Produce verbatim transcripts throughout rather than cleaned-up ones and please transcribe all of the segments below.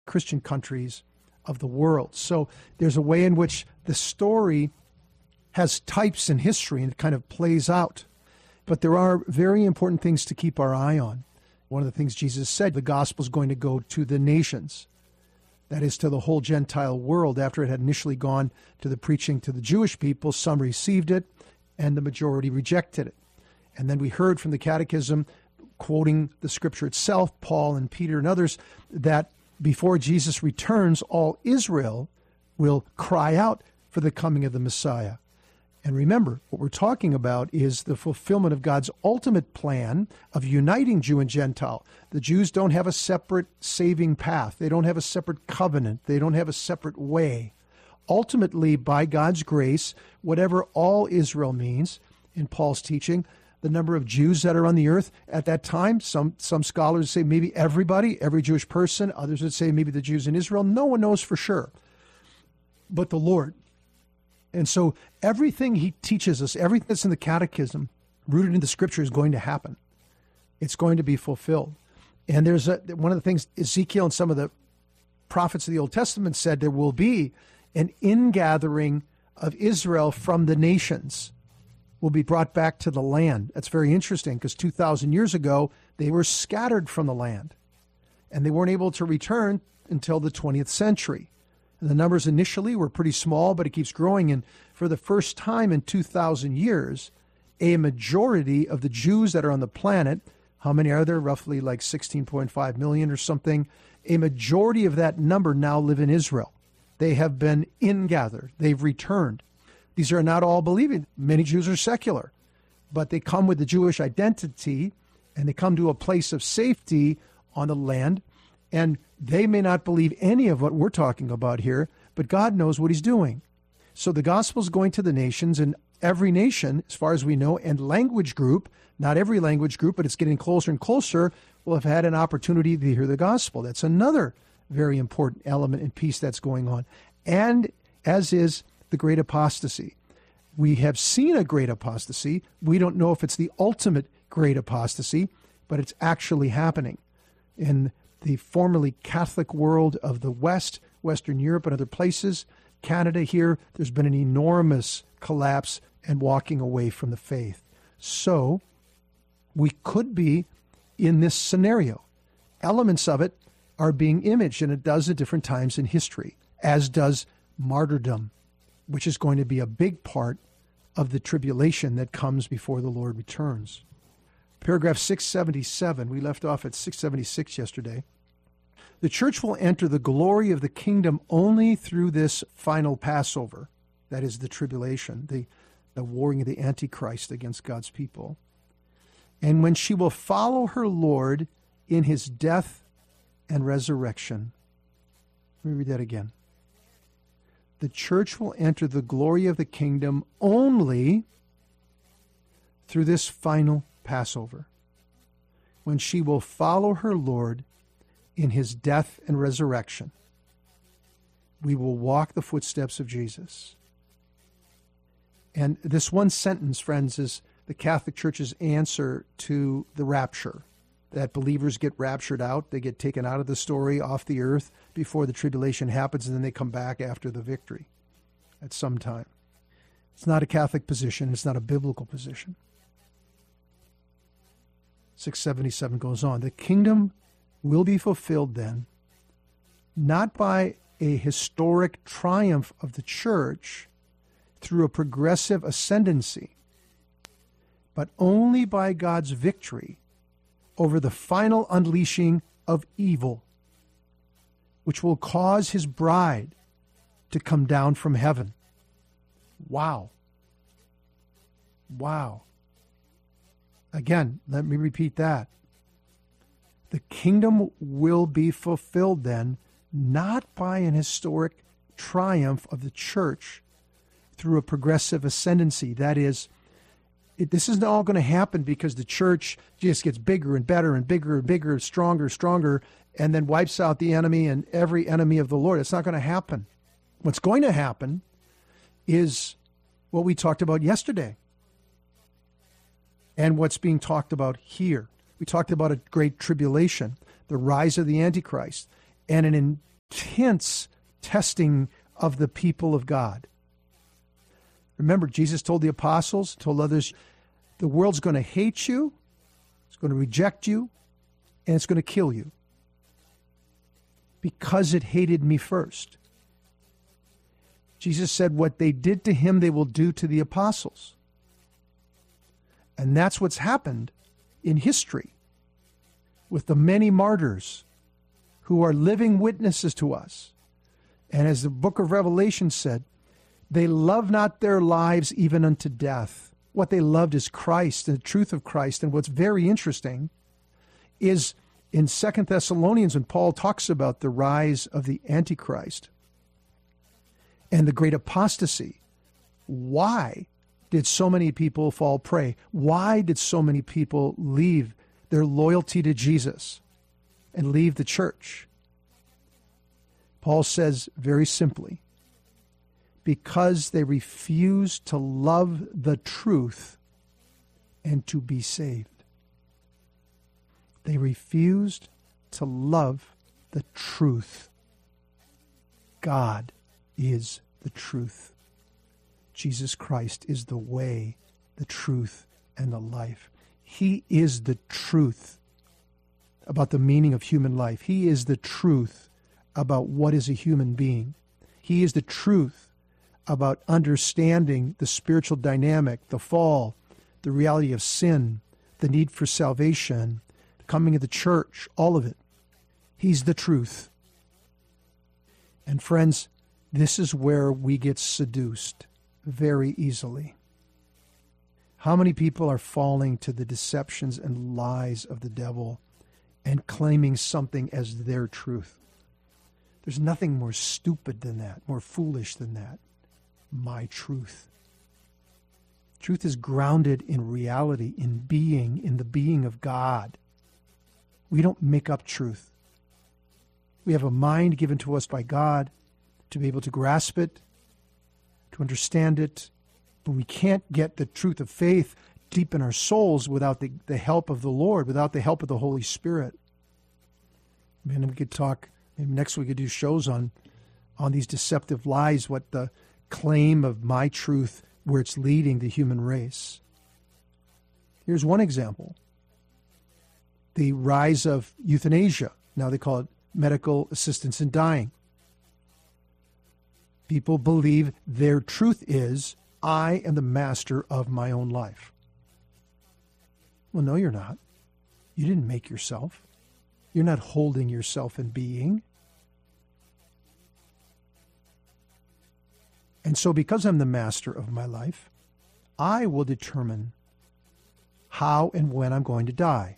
Christian countries of the world. So there's a way in which the story has types in history and it kind of plays out. But there are very important things to keep our eye on. One of the things Jesus said, the gospel is going to go to the nations. That is, to the whole Gentile world. After it had initially gone to the preaching to the Jewish people, some received it and the majority rejected it. And then we heard from the Catechism, quoting the Scripture itself, Paul and Peter and others, that before Jesus returns, all Israel will cry out for the coming of the Messiah. And remember, what we're talking about is the fulfillment of God's ultimate plan of uniting Jew and Gentile. The Jews don't have a separate saving path. They don't have a separate covenant. They don't have a separate way. Ultimately, by God's grace, whatever all Israel means in Paul's teaching, the number of Jews that are on the earth at that time, some, some scholars say maybe everybody, every Jewish person. Others would say maybe the Jews in Israel. No one knows for sure but the Lord. And so everything he teaches us, everything that's in the Catechism, rooted in the Scripture, is going to happen. It's going to be fulfilled. And there's a, one of the things Ezekiel and some of the prophets of the Old Testament said, there will be an ingathering of Israel from the nations, will be brought back to the land. That's very interesting because two thousand years ago, they were scattered from the land. And they weren't able to return until the twentieth century. And the numbers initially were pretty small, but it keeps growing. And for the first time in two thousand years, a majority of the Jews that are on the planet, how many are there? Roughly like sixteen point five million or something. A majority of that number now live in Israel. They have been ingathered. They've returned. These are not all believing. Many Jews are secular, but they come with the Jewish identity, and they come to a place of safety on the land. And they may not believe any of what we're talking about here, but God knows what he's doing. So the gospel is going to the nations, and every nation, as far as we know, and language group, not every language group, but it's getting closer and closer, will have had an opportunity to hear the gospel. That's another very important element and piece that's going on. And as is the great apostasy. We have seen a great apostasy. We don't know if it's the ultimate great apostasy, but it's actually happening. In the formerly Catholic world of the West, Western Europe and other places, Canada here, there's been an enormous collapse and walking away from the faith. So we could be in this scenario. Elements of it are being imaged, and it does at different times in history, as does martyrdom, which is going to be a big part of the tribulation that comes before the Lord returns. Paragraph six seventy-seven, we left off at six seventy-six yesterday. The church will enter the glory of the kingdom only through this final Passover, that is the tribulation, the, the warring of the Antichrist against God's people. And when she will follow her Lord in his death and resurrection. Let me read that again. The church will enter the glory of the kingdom only through this final Passover, when she will follow her Lord in his death and resurrection. We will walk the footsteps of Jesus. And this one sentence, friends, is the Catholic Church's answer to the rapture, that believers get raptured out. They get taken out of the story, off the earth, before the tribulation happens, and then they come back after the victory at some time. It's not a Catholic position. It's not a biblical position. six seventy-seven goes on. The kingdom will be fulfilled then, not by a historic triumph of the church through a progressive ascendancy, but only by God's victory over the final unleashing of evil, which will cause his bride to come down from heaven. Wow. Wow. Again, let me repeat that. The kingdom will be fulfilled then, not by an historic triumph of the church through a progressive ascendancy. That is, it, this isn't all going to happen because the church just gets bigger and better and bigger and bigger, stronger, stronger, and then wipes out the enemy and every enemy of the Lord. It's not going to happen. What's going to happen is what we talked about yesterday and what's being talked about here. We talked about a great tribulation, the rise of the Antichrist, and an intense testing of the people of God. Remember, Jesus told the apostles, told others, the world's going to hate you, it's going to reject you, and it's going to kill you because it hated me first. Jesus said, what they did to him, they will do to the apostles. And that's what's happened in history with the many martyrs who are living witnesses to us. And as the book of Revelation said, they love not their lives even unto death. What they loved is Christ and the truth of Christ. And what's very interesting is in Second Thessalonians, when Paul talks about the rise of the Antichrist and the great apostasy, why did so many people fall prey? Why did so many people leave their loyalty to Jesus and leave the church? Paul says very simply, because they refused to love the truth and to be saved. They refused to love the truth. God is the truth. Jesus Christ is the way, the truth, and the life. He is the truth about the meaning of human life. He is the truth about what is a human being. He is the truth about understanding the spiritual dynamic, the fall, the reality of sin, the need for salvation, the coming of the church, all of it. He's the truth. And friends, this is where we get seduced very easily. How many people are falling to the deceptions and lies of the devil and claiming something as their truth? There's nothing more stupid than that, more foolish than that. My truth. Truth is grounded in reality, in being, in the being of God. We don't make up truth. We have a mind given to us by God to be able to grasp it, to understand it, but we can't get the truth of faith deep in our souls without the, the help of the Lord, without the help of the Holy Spirit. Man, we could talk, maybe next week we could do shows on, on these deceptive lies, what the claim of my truth, where it's leading the human race. Here's one example. The rise of euthanasia. Now they call it medical assistance in dying. People believe their truth is, I am the master of my own life. Well, no, you're not. You didn't make yourself. You're not holding yourself in being. And so because I'm the master of my life, I will determine how and when I'm going to die.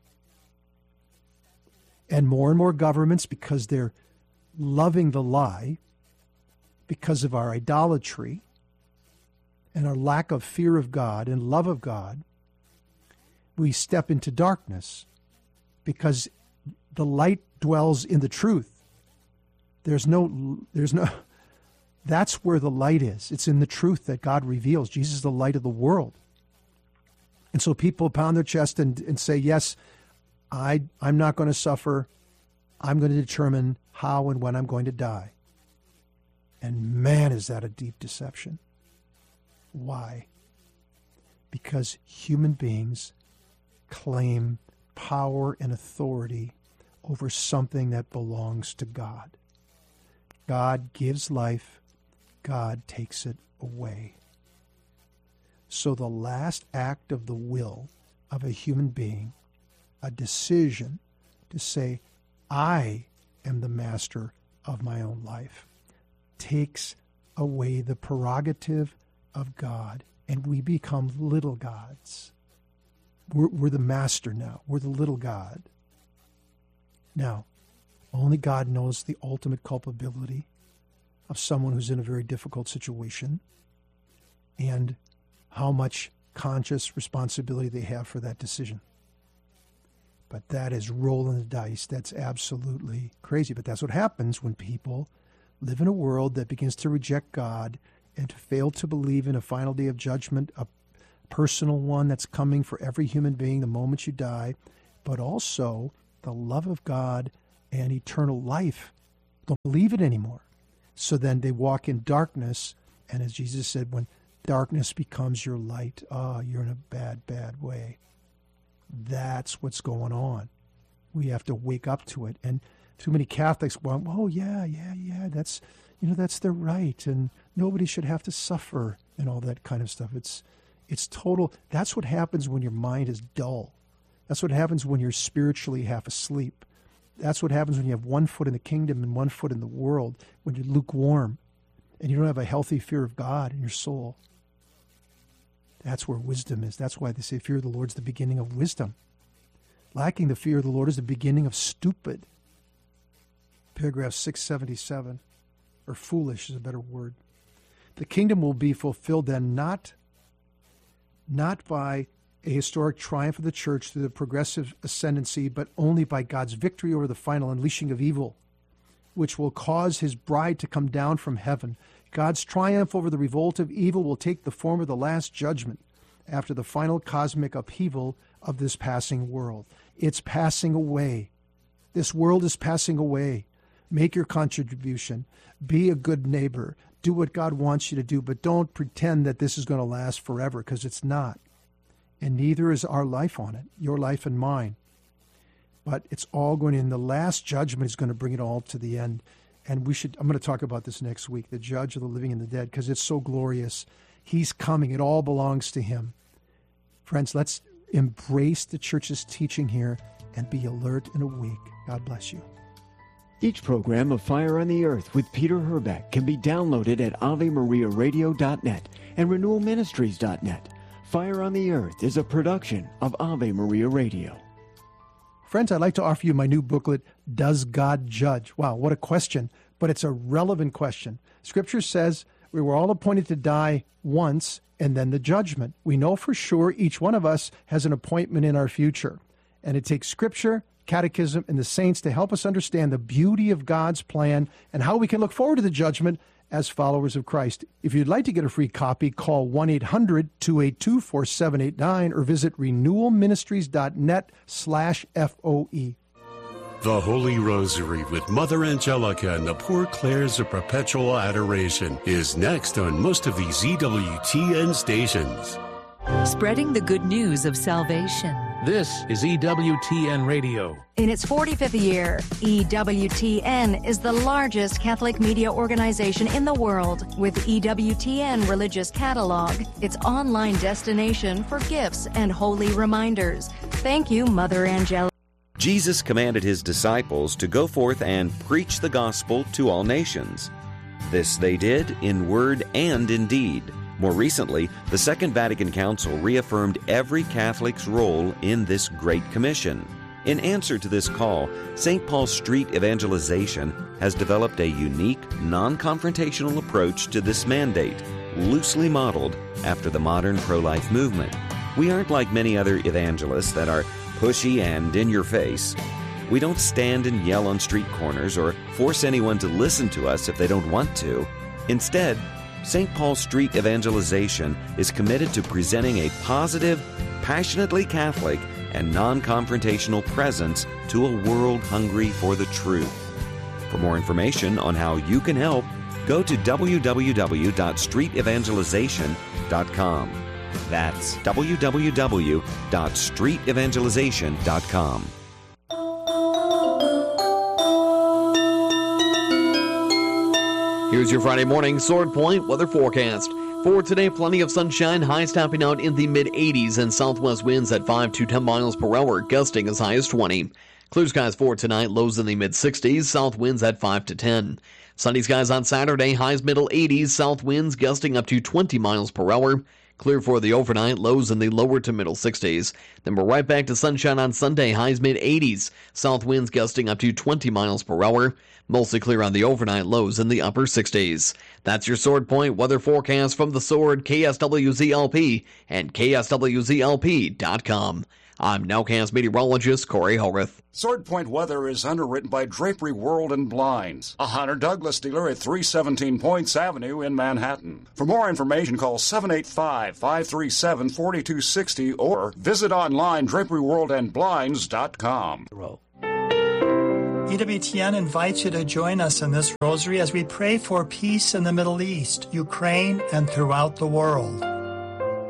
And more and more governments, because they're loving the lie, because of our idolatry and our lack of fear of God and love of God, we step into darkness because the light dwells in the truth. There's no, there's no, that's where the light is. It's in the truth that God reveals. Jesus is the light of the world. And so people pound their chest and, and say, yes, I, I'm not going to suffer. I'm going to determine how and when I'm going to die. And man, is that a deep deception. Why? Because human beings claim power and authority over something that belongs to God. God gives life. God takes it away. So the last act of the will of a human being, a decision to say, I am the master of my own life, takes away the prerogative of God, and we become little gods. We're, we're the master now. We're the little god. Now, only God knows the ultimate culpability of someone who's in a very difficult situation and how much conscious responsibility they have for that decision. But that is rolling the dice. That's absolutely crazy. But that's what happens when people live in a world that begins to reject God and to fail to believe in a final day of judgment, a personal one that's coming for every human being the moment you die, but also the love of God and eternal life don't believe it anymore. So then they walk in darkness, and as Jesus said, when darkness becomes your light, ah, oh, you're in a bad, bad way. That's what's going on. We have to wake up to it. And too many Catholics go, oh, yeah, yeah, yeah, that's, you know, that's their right, and nobody should have to suffer and all that kind of stuff. It's, it's total. That's what happens when your mind is dull. That's what happens when you're spiritually half asleep. That's what happens when you have one foot in the kingdom and one foot in the world, when you're lukewarm and you don't have a healthy fear of God in your soul. That's where wisdom is. That's why they say fear of the Lord is the beginning of wisdom. Lacking the fear of the Lord is the beginning of stupid. Paragraph six seventy-seven, or foolish is a better word. The kingdom will be fulfilled then not, not by a historic triumph of the church through the progressive ascendancy, but only by God's victory over the final unleashing of evil, which will cause his bride to come down from heaven. God's triumph over the revolt of evil will take the form of the last judgment after the final cosmic upheaval of this passing world. It's passing away. This world is passing away. Make your contribution. Be a good neighbor. Do what God wants you to do, but don't pretend that this is going to last forever, because it's not. And neither is our life on it, your life and mine. But it's all going in. The last judgment is going to bring it all to the end. And we should, I'm going to talk about this next week, the judge of the living and the dead, because it's so glorious. He's coming. It all belongs to him. Friends, let's embrace the church's teaching here and be alert and awake. God bless you. Each program of Fire on the Earth with Peter Herbeck can be downloaded at ave maria radio dot net and renewal ministries dot net. Fire on the Earth is a production of Ave Maria Radio. Friends, I'd like to offer you my new booklet, Does God Judge? Wow, what a question, but it's a relevant question. Scripture says we were all appointed to die once and then the judgment. We know for sure each one of us has an appointment in our future. And it takes Scripture, Catechism, and the saints to help us understand the beauty of God's plan and how we can look forward to the judgment as followers of Christ. If you'd like to get a free copy, call one eight hundred two eight two four seven eight nine or visit renewal ministries dot net slash F O E. The Holy Rosary with Mother Angelica and the Poor Clares of Perpetual Adoration is next on most of these E W T N stations. Spreading the good news of salvation. This is E W T N Radio. In its forty-fifth year, E W T N is the largest Catholic media organization in the world, with E W T N Religious Catalog, its online destination for gifts and holy reminders. Thank you, Mother Angelica. Jesus commanded his disciples to go forth and preach the gospel to all nations. This they did in word and in deed. More recently, the Second Vatican Council reaffirmed every Catholic's role in this Great Commission. In answer to this call, Saint Paul Street Evangelization has developed a unique, non-confrontational approach to this mandate, loosely modeled after the modern pro-life movement. We aren't like many other evangelists that are pushy and in your face. We don't stand and yell on street corners or force anyone to listen to us if they don't want to. Instead, Saint Paul Street Evangelization is committed to presenting a positive, passionately Catholic, and non-confrontational presence to a world hungry for the truth. For more information on how you can help, go to w w w dot street evangelization dot com. That's w w w dot street evangelization dot com. Here's your Friday morning Sword Point weather forecast. For today, plenty of sunshine, highs topping out in the mid eighties and southwest winds at five to ten miles per hour, gusting as high as twenty. Clear skies for tonight, lows in the mid sixties, south winds at five to ten. Sunny skies on Saturday, highs middle eighties, south winds gusting up to twenty miles per hour. Clear for the overnight, lows in the lower to middle sixties. Then we're right back to sunshine on Sunday, highs mid eighties, south winds gusting up to twenty miles per hour. Mostly clear on the overnight, lows in the upper sixties. That's your Sword Point weather forecast from the Sword, K S W Z L P, and K S W Z L P dot com. I'm Nowcast meteorologist Corey Horath. Sword Point weather is underwritten by Drapery World and Blinds, a Hunter Douglas dealer at three seventeen Points Avenue in Manhattan. For more information, call seven eight five, five three seven, four two six zero or visit online drapery world and blinds dot com. E W T N invites you to join us in this rosary as we pray for peace in the Middle East, Ukraine, and throughout the world.